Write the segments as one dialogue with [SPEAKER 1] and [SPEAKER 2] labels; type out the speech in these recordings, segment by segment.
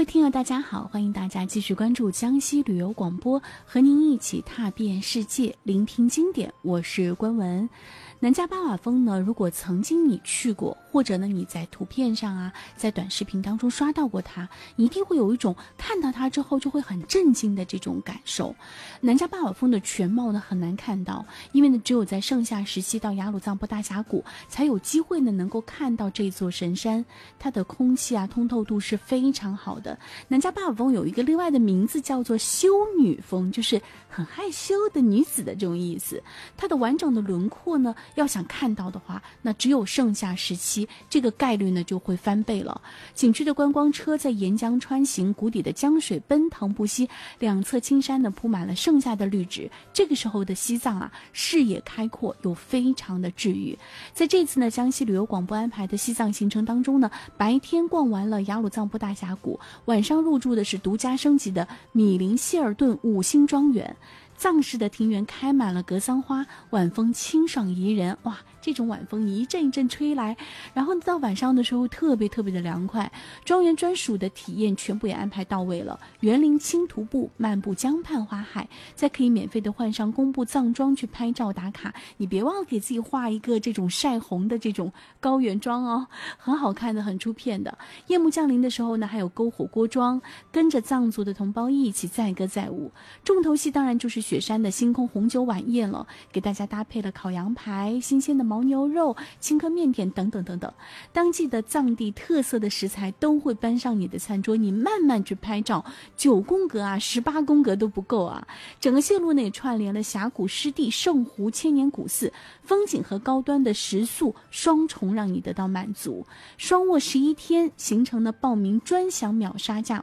[SPEAKER 1] 位听友大家好，欢迎大家继续关注江西旅游广播，和您一起踏遍世界，聆听经典。我是关文。南迦巴瓦峰呢，如果曾经你去过，或者呢你在图片上啊，在短视频当中刷到过它，你一定会有一种看到它之后就会很震惊的这种感受。南迦巴瓦峰的全貌呢很难看到，因为呢只有在盛夏时期到雅鲁藏布大峡谷才有机会呢能够看到这座神山，它的空气啊通透度是非常好的。南迦巴瓦峰有一个另外的名字叫做羞女峰，就是很害羞的女子的这种意思。它的完整的轮廓呢要想看到的话，那只有盛夏时期，这个概率呢就会翻倍了。景区的观光车在沿江穿行，谷底的江水奔腾不息，两侧青山呢铺满了盛夏的绿植。这个时候的西藏啊，视野开阔又非常的治愈。在这次呢江西旅游广播安排的西藏行程当中呢，白天逛完了雅鲁藏布大峡谷，晚上入住的是独家升级的米林希尔顿5星庄园。藏式的庭园开满了格桑花，晚风清爽宜人。哇，这种晚风一阵一阵吹来，然后到晚上的时候特别的凉快。庄园专属的体验全部也安排到位了，园林轻徒步，漫步江畔花海，再可以免费的换上工布藏装去拍照打卡。你别忘了给自己画一个这种晒红的这种高原妆哦，很好看的，很出片的。夜幕降临的时候呢，还有篝火锅庄，跟着藏族的同胞一起载歌载舞。重头戏当然就是雪山的星空红酒晚宴了，给大家搭配了烤羊排、新鲜的牦牛肉、青稞面点等等等等，当季的藏地特色的食材都会搬上你的餐桌，你慢慢去拍照，9宫格啊18宫格都不够啊。整个线路呢也串联了峡谷湿地、圣湖、千年古寺，风景和高端的食宿双重让你得到满足。双卧11天行程的报名专享秒杀价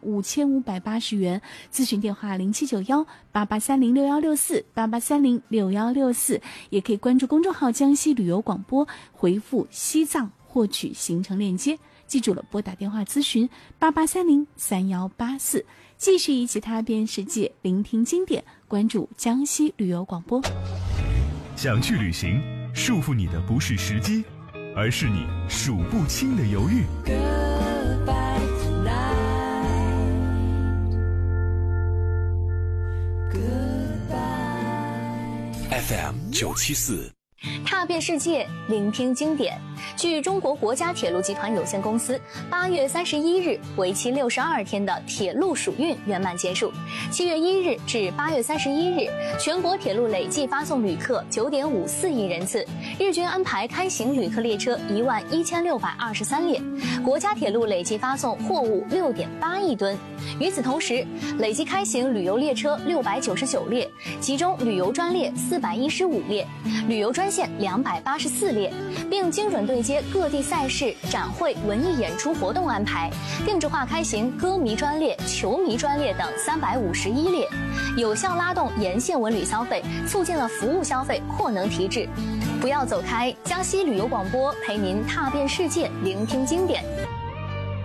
[SPEAKER 1] 5580元，咨询电话07918830616488306164，也可以关注公众号江西旅游广播，回复西藏获取行程链接。记住了，拨打电话咨询88303184。继续一起踏遍世界，聆听经典，关注江西旅游广播。
[SPEAKER 2] 想去旅行，束缚你的不是时机，而是你数不清的犹豫。
[SPEAKER 3] FM 974，
[SPEAKER 4] 踏遍世界，聆听经典。据中国国家铁路集团有限公司，8月31日为期62天的铁路暑运圆满结束。7月1日至8月31日，全国铁路累计发送旅客9.54亿人次，日均安排开行旅客列车11623列，国家铁路累计发送货物6.8亿吨。与此同时，累计开行旅游列车699列，其中旅游专列415列，旅游专线284列，并精准对接各地赛事、展会、文艺演出活动安排，定制化开行歌迷专列、球迷专列等351列，有效拉动沿线文旅消费，促进了服务消费扩能提质。不要走开，江西旅游广播陪您踏遍世界，聆听经典。